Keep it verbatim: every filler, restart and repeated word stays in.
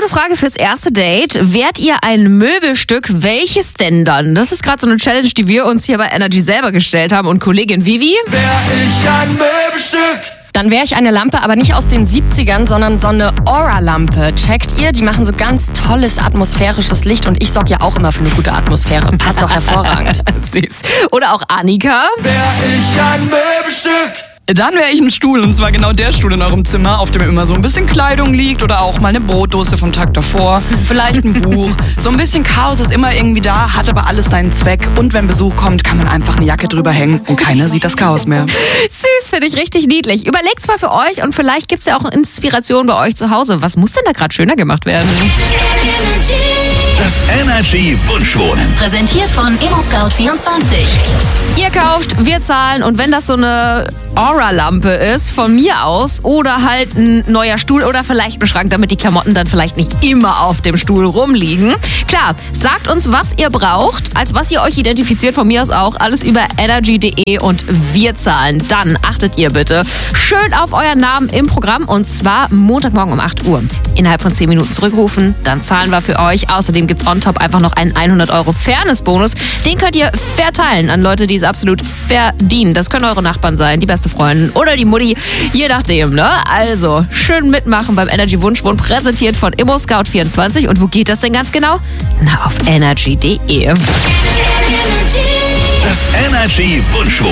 gute Frage fürs erste Date. Wärt ihr ein Möbelstück? Welches denn dann? Das ist gerade so eine Challenge, die wir uns hier bei Energy selber gestellt haben. Und Kollegin Vivi? Wär ich ein Möbelstück? Dann wäre ich eine Lampe, aber nicht aus den siebzigern, sondern so eine Aura-Lampe. Checkt ihr? Die machen so ganz tolles atmosphärisches Licht und ich sorge ja auch immer für eine gute Atmosphäre. Passt doch hervorragend. Süß. Oder auch Annika? Wär ich ein Möbelstück? Dann wäre ich ein Stuhl, und zwar genau der Stuhl in eurem Zimmer, auf dem immer so ein bisschen Kleidung liegt oder auch mal eine Brotdose vom Tag davor, vielleicht ein Buch. So ein bisschen Chaos ist immer irgendwie da, hat aber alles seinen Zweck. Und wenn Besuch kommt, kann man einfach eine Jacke drüber hängen und keiner sieht das Chaos mehr. Süß, finde ich richtig niedlich. Überlegt's mal für euch und vielleicht gibt's ja auch Inspiration bei euch zu Hause. Was muss denn da gerade schöner gemacht werden? Das Energy Wunschwohnen. Präsentiert von ImmoScout vierundzwanzig. Ihr kauft, wir zahlen und wenn das so eine Aura-Lampe ist, von mir aus, oder halt ein neuer Stuhl oder vielleicht ein Schrank, damit die Klamotten dann vielleicht nicht immer auf dem Stuhl rumliegen. Klar, sagt uns, was ihr braucht, als was ihr euch identifiziert, von mir aus auch, alles über energy punkt de und wir zahlen. Dann achtet ihr bitte schön auf euren Namen im Programm und zwar Montagmorgen um acht Uhr. Innerhalb von zehn Minuten zurückrufen, dann zahlen wir für euch. Außerdem gibt's on top einfach noch einen hundert Euro Fairness-Bonus. Den könnt ihr verteilen an Leute, die es absolut verdienen. Das können eure Nachbarn sein, die beste Freundin oder die Mutti, je nachdem, ne? Also, schön mitmachen beim Energy Wunschwohn, präsentiert von ImmoScout vierundzwanzig. Und wo geht das denn ganz genau? Na, auf energy punkt de. Das Energy Wunschwohnen.